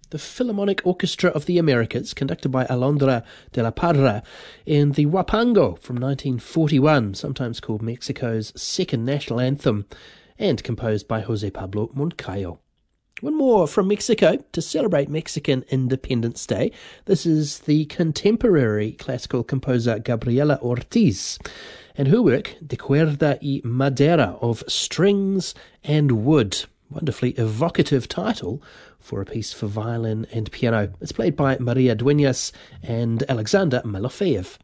the Philharmonic Orchestra of the Americas, conducted by Alondra de la Parra, and the Huapango from 1941, sometimes called Mexico's second national anthem, and composed by Jose Pablo Moncayo. One more from Mexico to celebrate Mexican Independence Day. This is the contemporary classical composer Gabriela Ortiz, and her work, De Cuerda y Madera, of strings and wood. Wonderfully evocative title for a piece for violin and piano. It's played by Maria Dueñas and Alexander Malofeev.